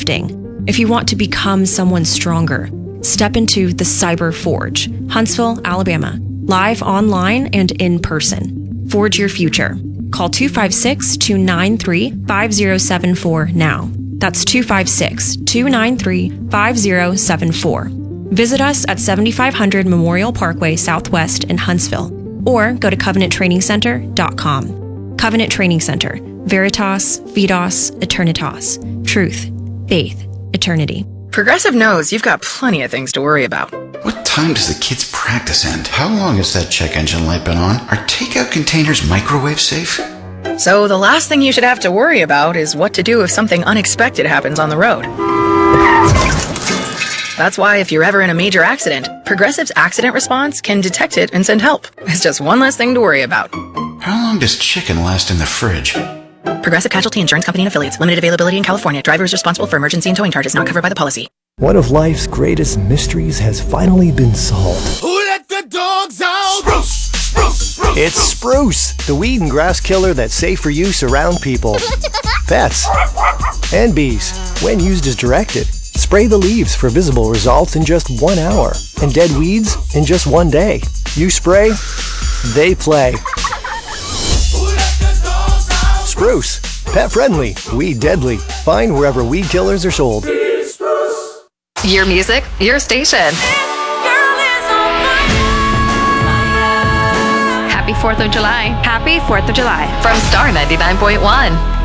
shifting. If you want to become someone stronger, step into the Cyber Forge, Huntsville, Alabama. Live online and in person. Forge your future. Call 256-293-5074 now. That's 256-293-5074. Visit us at 7500 Memorial Parkway Southwest in Huntsville, or go to covenanttrainingcenter.com. Covenant Training Center. Veritas, Fidos, Eternitas. Truth, faith, eternity. Progressive knows you've got plenty of things to worry about. What time does the kids' practice end? How long has that check engine light been on? Are takeout containers microwave safe? So the last thing you should have to worry about is what to do if something unexpected happens on the road. That's why if you're ever in a major accident, Progressive's accident response can detect it and send help. It's just one less thing to worry about. How long does chicken last in the fridge? Progressive Casualty Insurance Company and Affiliates. Limited availability in California. Driver is responsible for emergency and towing charges not covered by the policy. One of life's greatest mysteries has finally been solved. Who let the dogs out? Spruce, spruce, spruce. It's Spruce, the weed and grass killer that's safe for use around people, pets, and bees when used as directed. Spray the leaves for visible results in just 1 hour, and dead weeds in just 1 day. You spray, they play. Spruce, pet friendly, weed deadly. Find wherever weed killers are sold. Your music, your station. Happy 4th of July. Happy 4th of July. From Star 99.1.